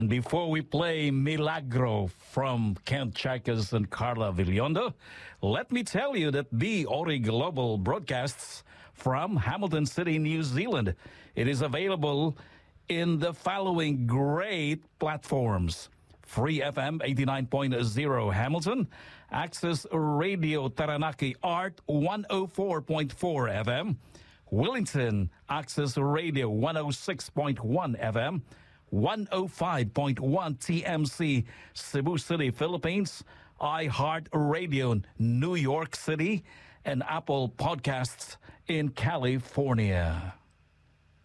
Before we play Milagro from Kent Chicas and Carla Villondo, let me tell you that the Ori Global broadcasts from Hamilton City, New Zealand. It is available in the following great platforms: Free FM 89.0 Hamilton, Access Radio Taranaki Art 104.4 FM, Wellington Access Radio 106.1 FM, 105.1 TMC Cebu City, Philippines, iHeart Radio New York City, and Apple Podcasts in California.